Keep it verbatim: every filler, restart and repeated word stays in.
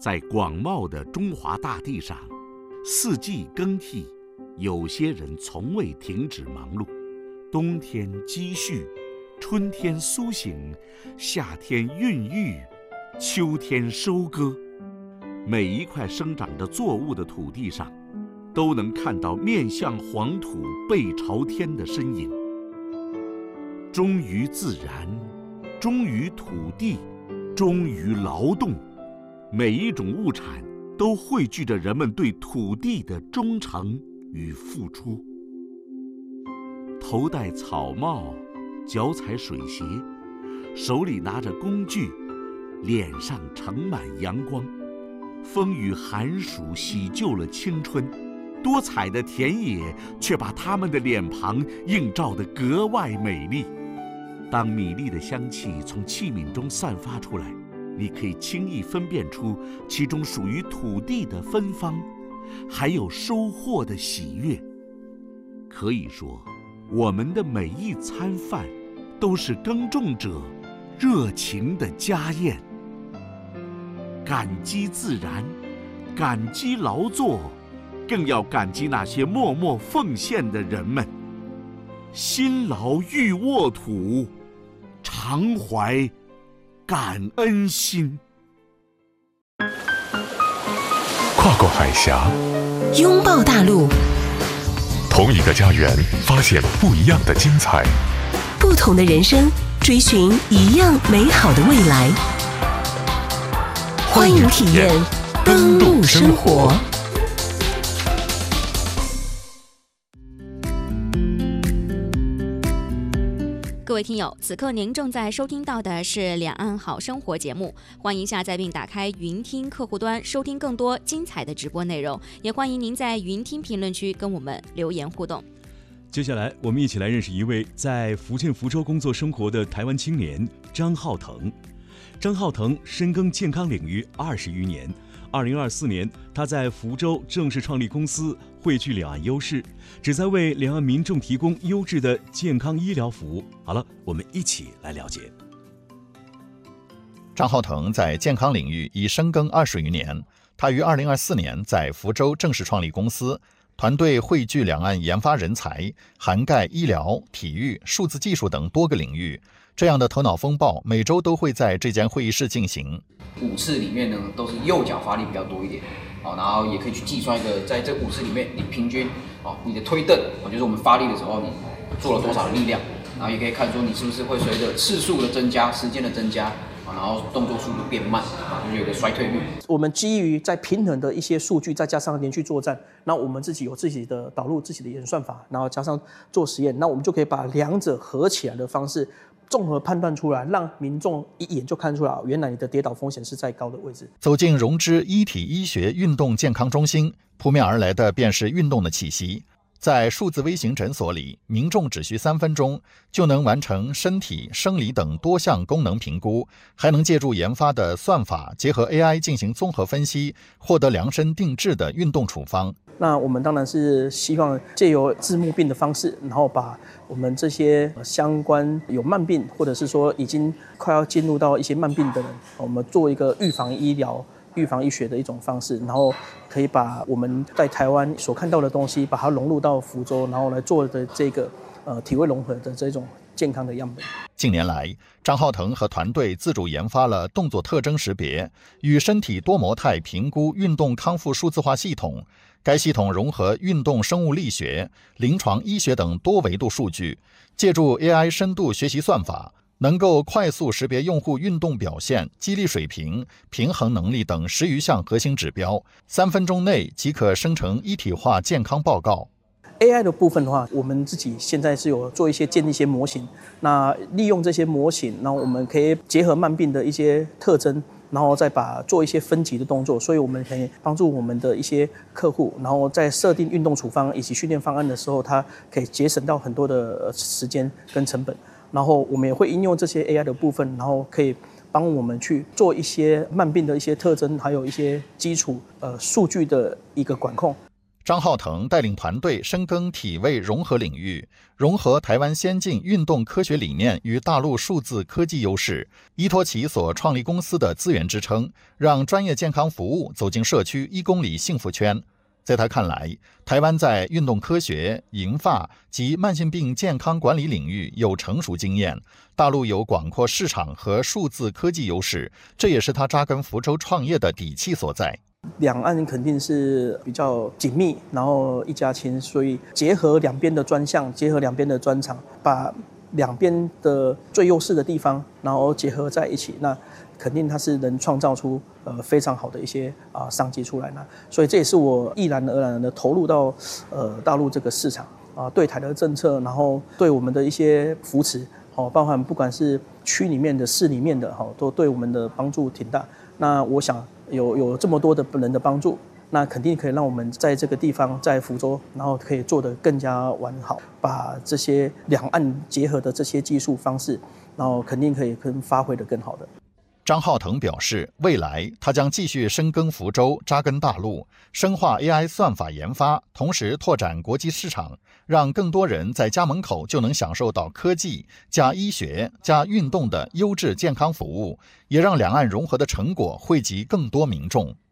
在广袤的中华大地上，四季更替，有些人从未停止忙碌。冬天积蓄，春天苏醒，夏天孕育，秋天收割。每一块生长着作物的土地上，都能看到面向黄土背朝天的身影。忠于自然，忠于土地，忠于劳动，每一种物产都汇聚着人们对土地的忠诚与付出。头戴草帽，脚踩水鞋，手里拿着工具，脸上盛满阳光。风雨寒暑洗旧了青春，多彩的田野却把他们的脸庞映照得格外美丽。当米粒的香气从器皿中散发出来，你可以轻易分辨出其中属于土地的芬芳，还有收获的喜悦。可以说，我们的每一餐饭都是耕种者热情的家宴。感激自然，感激劳作，更要感激那些默默奉献的人们。辛劳欲沃土，常怀感恩心。 跨过海峡， 拥抱大陆， 同一个家园，发现不一样的精彩。 不同的人生，追寻一样美好的未来。欢迎体验登陆生活。 各位听友，此刻您正在收听到的是两岸好生活节目，欢迎下载并打开云听客户端收听更多精彩的直播内容，也欢迎您在云听评论区跟我们留言互动。 接下来我们一起来认识一位在福建福州工作生活的台湾青年张浩腾。张浩腾深耕健康领域二十余年，二零二四年他在福州正式创立公司，汇聚两岸优势，旨在为两岸民众提供优质的健康医疗服务。好了，我们一起来了解。 张浩腾在健康领域已深耕二十余年，他于二零二四年在福州正式创立公司，团队汇聚两岸研发人才，涵盖医疗、体育、数字技术等多个领域。这样的头脑风暴每周都会在这间会议室进行。 五次里面呢，都是右脚发力比较多一点，哦，然后也可以去计算一个，在这五次里面，你平均哦，你的推蹬，哦，就是我们发力的时候你做了多少力量，然后也可以看出你是不是会随着次数的增加、时间的增加，然后动作速度变慢，啊，就是有个衰退率。 我们基于在平衡的一些数据，再加上连续作战，那我们自己有自己的导入自己的演算法，然后加上做实验，那我们就可以把两者合起来的方式综合判断出来，让民众一眼就看出来，原来你的跌倒风险是在高的位置。 走进融之一体医学运动健康中心，扑面而来的便是运动的气息。在数字微型诊所里，民众只需三分钟就能完成身体、生理等多项功能评估，还能借助研发的算法，结合 A I 进行综合分析，获得量身定制的运动处方。 那我们当然是希望借由治目病的方式，然后把我们这些相关有慢病，或者是说已经快要进入到一些慢病的人，我们做一个预防医疗、预防医学的一种方式，然后可以把我们在台湾所看到的东西，把它融入到福州，然后来做的这个呃体位融合的这种健康的样本。 近年来，张浩腾和团队自主研发了动作特征识别与身体多模态评估运动康复数字化系统。该系统融合运动生物力学、临床医学等多维度数据，借助 A I 深度学习算法，能够快速识别用户运动表现、肌力水平、平衡能力等十余项核心指标，三分钟内即可生成一体化健康报告。 A I 的部分的话，我们自己现在是有做一些建立一些模型，那利用这些模型，然后我们可以结合慢病的一些特征，然后再把做一些分级的动作，所以我们可以帮助我们的一些客户，然后在设定运动处方以及训练方案的时候，它可以节省到很多的时间跟成本。然后我们也会应用这些 A I 的部分，然后可以帮我们去做一些慢病的一些特征，还有一些基础呃数据的一个管控。 张浩腾带领团队深耕体卫融合领域，融合台湾先进运动科学理念与大陆数字科技优势，依托其所创立公司的资源支撑，让专业健康服务走进社区一公里幸福圈。在他看来，台湾在运动科学、银发及慢性病健康管理领域有成熟经验，大陆有广阔市场和数字科技优势，这也是他扎根福州创业的底气所在。 两岸肯定是比较紧密，然后一家亲，所以结合两边的专项，结合两边的专长，把两边的最优势的地方，然后结合在一起，那肯定它是能创造出呃非常好的一些啊、呃、商机出来呢。所以这也是我毅然而然的投入到呃大陆这个市场啊、呃，对台的政策，然后对我们的一些扶持，哦，包含不管是区里面的、市里面的，哈、哦，都对我们的帮助挺大。那我想有有这么多的人的帮助，那肯定可以让我们在这个地方，在福州，然后可以做得更加完好，把这些两岸结合的这些技术方式，然后肯定可以更发挥得更好的。 张浩腾表示，未来他将继续深耕福州，扎根大陆，深化 A I 算法研发，同时拓展国际市场，让更多人在家门口就能享受到科技加医学加运动的优质健康服务，也让两岸融合的成果惠及更多民众。